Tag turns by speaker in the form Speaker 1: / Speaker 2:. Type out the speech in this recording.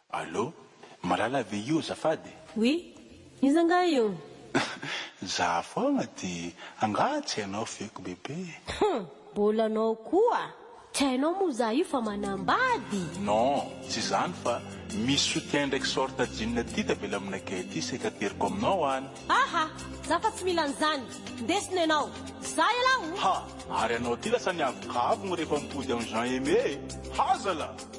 Speaker 1: Allô, malala ve io zafady?
Speaker 2: Oui, iza nga io?
Speaker 1: Za foana ty angatsy ianao feko bebe.
Speaker 2: Bolanao koa. Tsy hainao moa za io fa manambady.
Speaker 1: Non, tsy zany fa misy soutien ndraiky sorta jean ty tavela aminakay ty sekateriko aminao any.
Speaker 2: Aha, za fa tsy mila an'izany. Ndesina ianao. Za ialao.
Speaker 1: Ha, ary anao ty lasa niavokavogno rehefa mipody amin'ny Jean Aimé. Hazala!